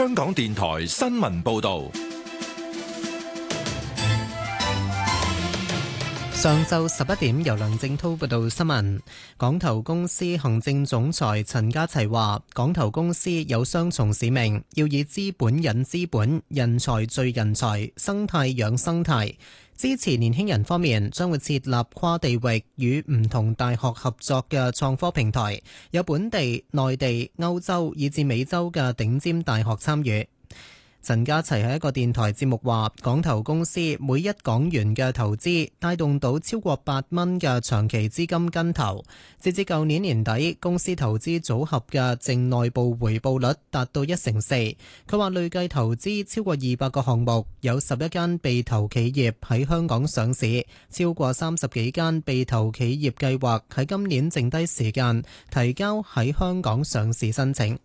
香港電台新聞報道。 上晝11點，由梁正濤報道新聞。港投公司行政總裁陳家齊話，港投公司有雙重使命，要以資本引資本、人才聚人才、生態養生態。支持年輕人方面，將會設立跨地域與唔同大學合作嘅創科平台，有本地、內地、歐洲以至美洲嘅頂尖大學參與。陳家齊喺一個電台節目話，港投公司每1港元嘅投資帶動到超過8蚊嘅長期資金跟投。截至舊年年底，公司投資組合嘅淨內部回報率達到1成4。佢話累計投資超過200個項目，有11間被投企業喺香港上市，超過30幾間被投企業計劃喺今年剩低時間提交喺香港上市申請。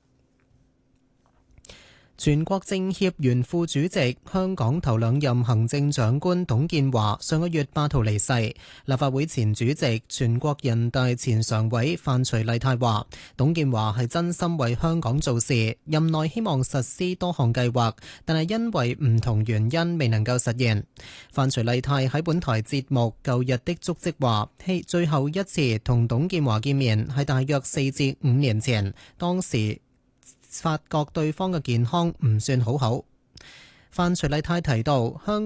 全國政協原副主席、香港頭兩任行政長官董建華上個月8號離世。立法會前主席、全國人大前常委范徐麗泰話，董建華係真心為香港做事，任內希望實施多項計劃，但係因為唔同原因未能夠實現。范徐麗泰喺本台節目《舊日的足跡》話，最後一次同董建華見面係大約4至5年前，當時發覺對方嘅健康唔算好。范徐麗泰提到，香